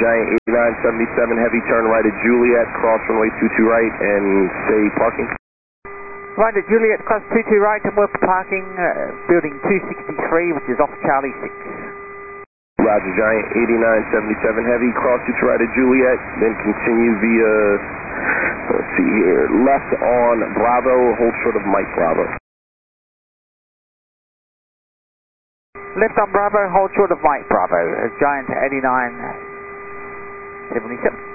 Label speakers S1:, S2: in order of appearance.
S1: Giant 8977 Heavy, turn right at Juliet, cross runway 22 right, and say parking.
S2: Right at Juliet, cross 22 right, and we're parking building 263, which is off Charlie 6.
S1: Roger, Giant 8977 Heavy, cross 22 right at Juliet, then continue via, let's see here, left on Bravo, hold short of Mike Bravo.
S2: Left on Bravo, hold short of Mike Bravo, Giant 8977.